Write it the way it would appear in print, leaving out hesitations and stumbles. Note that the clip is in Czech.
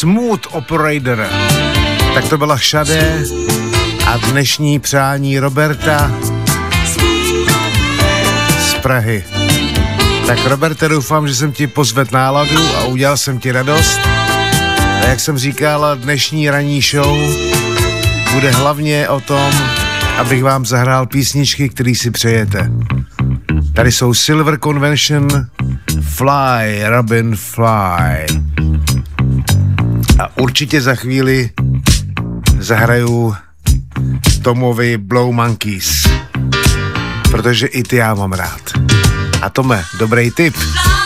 Smooth Operator. Tak to byla Šade a dnešní přání Roberta z Prahy. Tak Roberte, doufám, že jsem ti pozvedl náladu a udělal jsem ti radost. A jak jsem říkal, dnešní ranní show bude hlavně o tom, abych vám zahrál písničky, které si přejete. Tady jsou Silver Convention, Fly, Robin Fly. A určitě za chvíli zahraju Tomovi Blow Monkeys, protože i ty já mám rád. A Tome, dobrý tip.